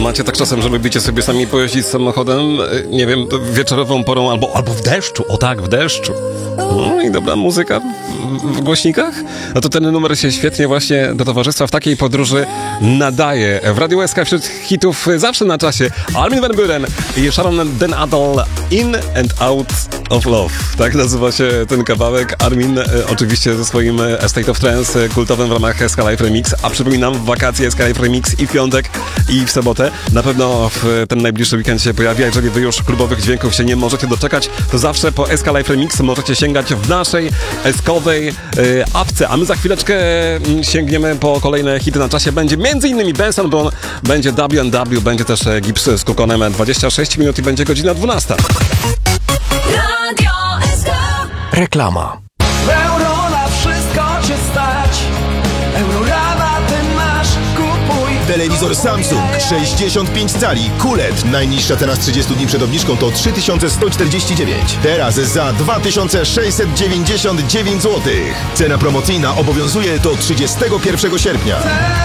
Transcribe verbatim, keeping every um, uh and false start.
Macie tak czasem, że lubicie sobie sami pojeździć samochodem, nie wiem, wieczorową porą albo, albo w deszczu, o tak, w deszczu. No i dobra muzyka w, w głośnikach? No to ten numer się świetnie właśnie do towarzystwa w takiej podróży nadaje. W Radiu S K wśród hitów zawsze na czasie Armin van Buuren i Sharon Den Adel, In and Out of Love. Tak nazywa się ten kawałek. Armin e, oczywiście ze swoim State of Trance kultowym w ramach S K Live Remix, a przypominam, w wakacje S K Live Remix i w piątek, i w sobotę. Na pewno w ten najbliższy weekend się pojawia. Jeżeli wy już klubowych dźwięków się nie możecie doczekać, to zawsze po S K Live Remix możecie sięgać w naszej eskowej e, apce. A my za chwileczkę sięgniemy po kolejne hity na czasie. Będzie m.in. Benson Boone, będzie W and W, będzie też Gibbs z Kukonem. dwadzieścia sześć minut i będzie godzina dwunasta. Radio S K. Reklama. Euro na wszystko cię stać. Eurorama ty masz, kupuj. Telewizor Samsung sześćdziesiąt pięć cali Q L E D. Najniższa teraz trzydzieści dni przed obniżką to trzy tysiące sto czterdzieści dziewięć. Teraz za dwa tysiące sześćset dziewięćdziesiąt dziewięć złotych. Cena promocyjna obowiązuje do trzydziestego pierwszego sierpnia.